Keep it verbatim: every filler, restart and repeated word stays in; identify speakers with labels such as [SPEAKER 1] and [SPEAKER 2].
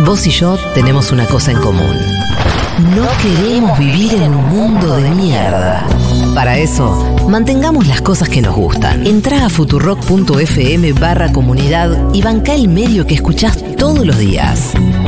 [SPEAKER 1] Vos y yo tenemos una cosa en común. No queremos vivir en un mundo de mierda. Para eso, mantengamos las cosas que nos gustan. Entrá a futurock punto fm barra comunidad y bancá el medio que escuchás todos los días.